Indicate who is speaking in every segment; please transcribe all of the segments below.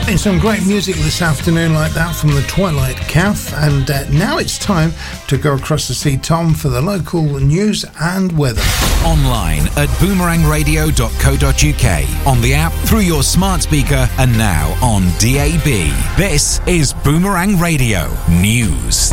Speaker 1: Some great music this afternoon like that from the Twilight Calf, and now it's time to go across to see Tom for the local news and weather.
Speaker 2: Online at boomerangradio.co.uk, on the app, through your smart speaker, and now on DAB. This is Boomerang Radio News.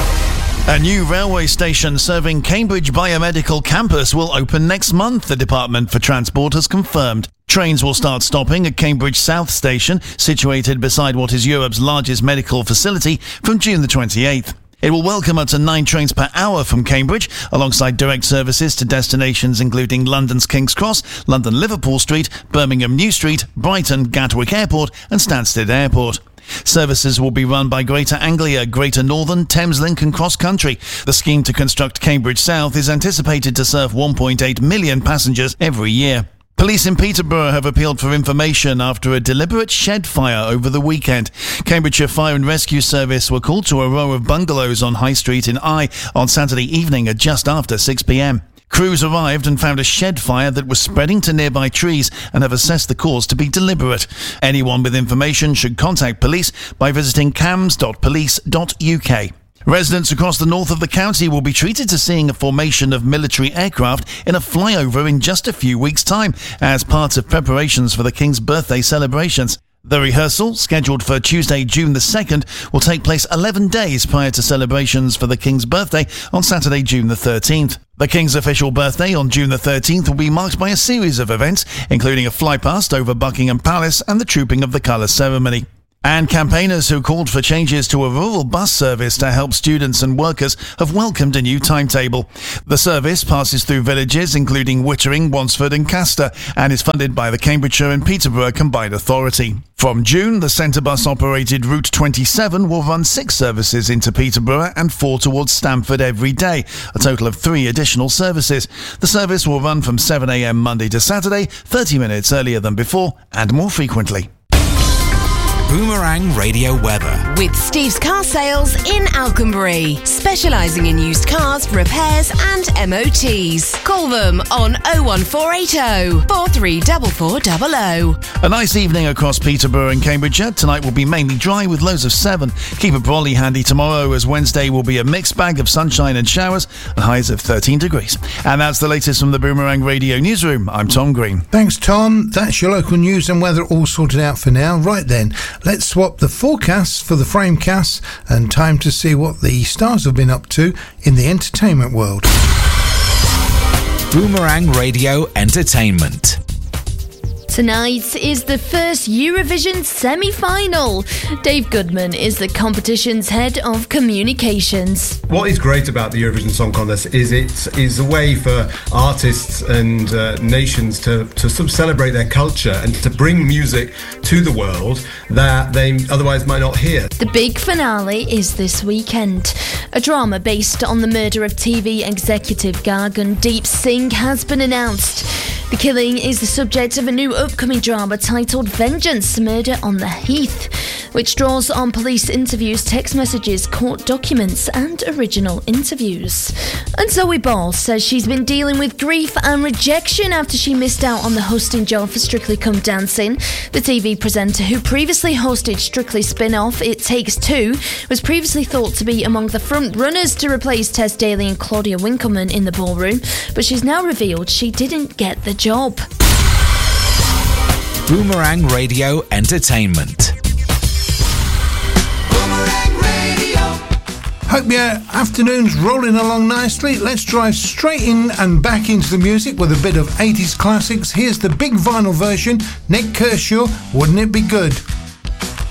Speaker 3: A new railway station serving Cambridge Biomedical Campus will open next month, the Department for Transport has confirmed. Trains will start stopping at Cambridge South Station, situated beside what is Europe's largest medical facility, from June the 28th. It will welcome up to 9 trains per hour from Cambridge, alongside direct services to destinations including London's King's Cross, London Liverpool Street, Birmingham New Street, Brighton Gatwick Airport and Stansted Airport. Services will be run by Greater Anglia, Greater Northern, Thameslink and Cross Country. The scheme to construct Cambridge South is anticipated to serve 1.8 million passengers every year. Police in Peterborough have appealed for information after a deliberate shed fire over the weekend. Cambridgeshire Fire and Rescue Service were called to a row of bungalows on High Street in Eye on Saturday evening at just after 6 p.m. Crews arrived and found a shed fire that was spreading to nearby trees and have assessed the cause to be deliberate. Anyone with information should contact police by visiting cams.police.uk. Residents across the north of the county will be treated to seeing a formation of military aircraft in a flyover in just a few weeks' time as part of preparations for the King's birthday celebrations. The rehearsal, scheduled for Tuesday, June the 2nd, will take place 11 days prior to celebrations for the King's birthday on Saturday, June the 13th. The King's official birthday on June the 13th will be marked by a series of events, including a flypast over Buckingham Palace and the Trooping of the Colour ceremony. And campaigners who called for changes to a rural bus service to help students and workers have welcomed a new timetable. The service passes through villages including Wittering, Wansford and Castor and is funded by the Cambridgeshire and Peterborough Combined Authority. From June, the Centre Bus-operated Route 27 will run 6 services into Peterborough and 4 towards Stamford every day, a total of 3 additional services. The service will run from 7 a.m. Monday to Saturday, 30 minutes earlier than before and more frequently.
Speaker 2: Boomerang Radio weather.
Speaker 4: With Steve's Car Sales in Alconbury, specialising in used cars, repairs and MOTs. Call them on 01480 434400.
Speaker 3: A nice evening across Peterborough and Cambridgeshire. Tonight will be mainly dry with lows of 7. Keep a brolly handy tomorrow, as Wednesday will be a mixed bag of sunshine and showers and highs of 13 degrees. And that's the latest from the Boomerang Radio Newsroom. I'm Tom Green.
Speaker 1: Thanks, Tom. That's your local news and weather all sorted out for now. Right then, let's swap the forecasts for the framecasts and time to see what the stars have been up to in the entertainment world.
Speaker 2: Boomerang Radio Entertainment.
Speaker 5: Tonight is the first Eurovision semi-final. Dave Goodman is the competition's head of communications.
Speaker 6: What is great about the Eurovision Song Contest is it is a way for artists and nations to sort of celebrate their culture and to bring music to the world that they otherwise might not hear.
Speaker 5: The big finale is this weekend. A drama based on the murder of TV executive Gagandeep Singh has been announced. The killing is the subject of a new upcoming drama titled Vengeance: Murder on the Heath, which draws on police interviews, text messages, court documents and original interviews. And Zoe Ball says she's been dealing with grief and rejection after she missed out on the hosting job for Strictly Come Dancing. The TV presenter who previously hosted Strictly spin-off It Takes Two was previously thought to be among the front runners to replace Tess Daly and Claudia Winkleman in the ballroom, but she's now revealed she didn't get the job.
Speaker 2: Boomerang Radio Entertainment.
Speaker 1: Hope your afternoon's rolling along nicely. Let's drive straight in and back into the music with a bit of 80s classics. Here's the big vinyl version. Nick Kershaw, Wouldn't It Be Good?